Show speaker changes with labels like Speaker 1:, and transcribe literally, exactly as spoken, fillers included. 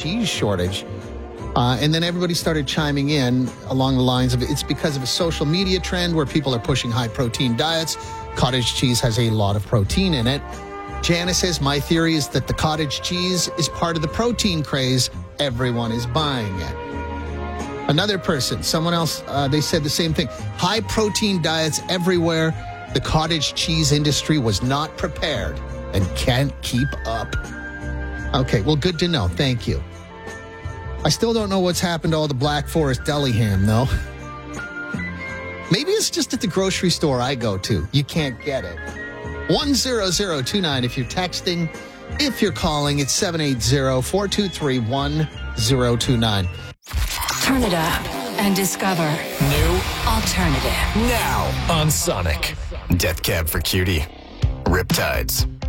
Speaker 1: cheese shortage. Uh, and then everybody started chiming in along the lines of it's because of a social media trend where people are pushing high-protein diets. Cottage cheese has a lot of protein in it. Janice says, my theory is that the cottage cheese is part of the protein craze. Everyone is buying it. Another person, someone else, uh, they said the same thing. High-protein diets everywhere. The cottage cheese industry was not prepared and can't keep up. Okay, well, good to know. Thank you. I still don't know what's happened to all the Black Forest deli ham, though. Maybe it's just at the grocery store I go to. You can't get it. one zero zero two nine if you're texting. If you're calling, it's seven eight zero, four two three, one zero two nine.
Speaker 2: Turn it up and discover
Speaker 3: New
Speaker 2: alternative.
Speaker 3: now on Sonic. Death Cab for Cutie. Riptides.